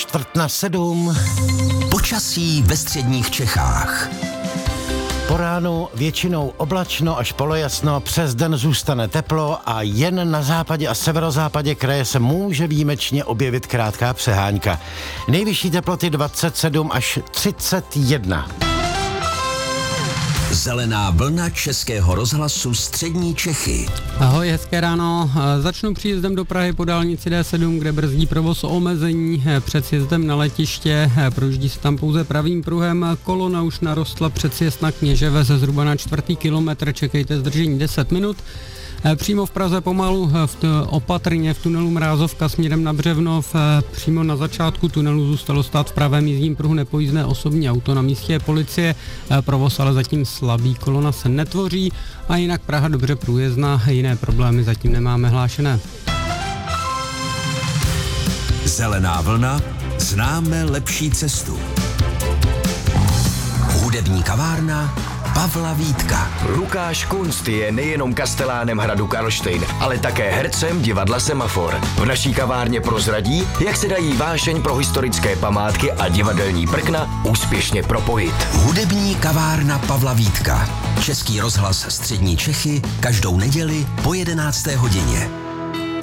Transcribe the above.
6:45. Počasí ve středních Čechách. Po ránu většinou oblačno až polojasno, přes den zůstane teplo a jen na západě a severozápadě kraje se může výjimečně objevit krátká přehánka. Nejvyšší teploty 27 až 31. Zelená vlna Českého rozhlasu střední Čechy. Ahoj, hezké ráno. Začnu příjezdem do Prahy po dálnici D7, kde brzdí provoz omezení před sjezdem na letiště. Projíždí se tam pouze pravým pruhem. Kolona už narostla před sjezd na Kněževe ze zhruba na 4. kilometr. Čekejte zdržení 10 minut. Přímo v Praze pomalu opatrně v tunelu Mrázovka směrem na Břevnov. Přímo na začátku tunelu zůstalo stát v pravém jízdním pruhu nepojízdné osobní auto. Na místě je policie, provoz ale zatím slabý, kolona se netvoří a jinak Praha dobře průjezdná, jiné problémy zatím nemáme hlášené. Zelená vlna, známe lepší cestu. Hudební kavárna Pavla Vítka. Lukáš Kunst je nejenom kastelánem hradu Karlštejn, ale také hercem divadla Semafor. V naší kavárně prozradí, jak se dají vášeň pro historické památky a divadelní prkna úspěšně propojit. Hudební kavárna Pavla Vítka. Český rozhlas střední Čechy každou neděli po 11. hodině.